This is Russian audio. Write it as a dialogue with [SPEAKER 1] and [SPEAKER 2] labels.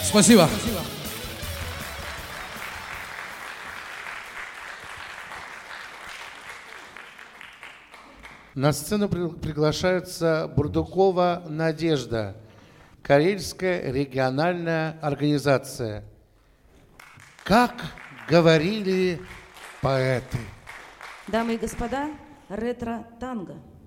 [SPEAKER 1] Спасибо.
[SPEAKER 2] На сцену приглашается Бурдукова Надежда, Карельская региональная организация. Как говорили поэты.
[SPEAKER 3] Дамы и господа, ретро-танго.